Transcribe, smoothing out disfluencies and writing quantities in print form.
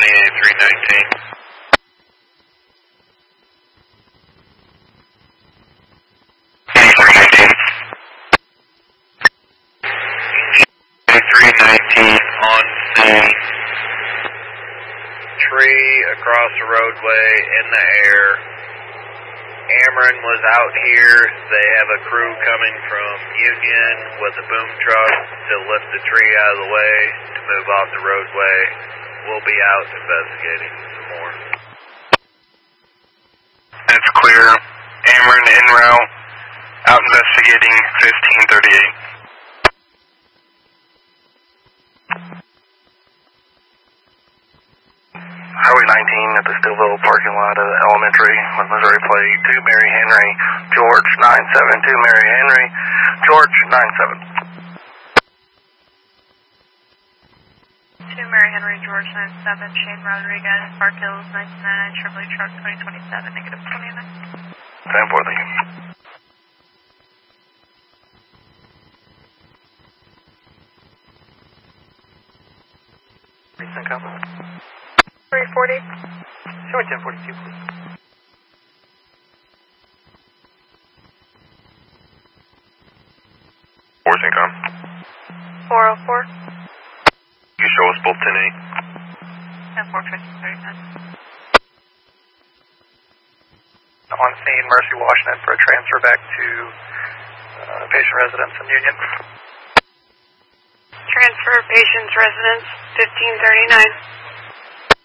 319. On scene. Tree across the roadway in the air. Ameren was out here. They have a crew coming from Union with a boom truck to lift the tree out of the way to move off the roadway. We'll be out investigating some more. That's clear. Ameren en route. Out investigating 1538. Highway 19 at the Stillville parking lot of the elementary with Missouri plate 2 Mary Henry, George 972 Mary Henry, George 97. 2 Mary Henry, George 97, Shane Rodriguez, Park Hills 1999, Chevrolet truck 2027, negative 29. 10-4, thank you. Recent cover. 340. Show me 1042, please. Fourth income. 404. You show us both 10-8. And 450, 39. On scene, Mercy Washington for a transfer back to patient residence in Union. Transfer patient's residence 1539.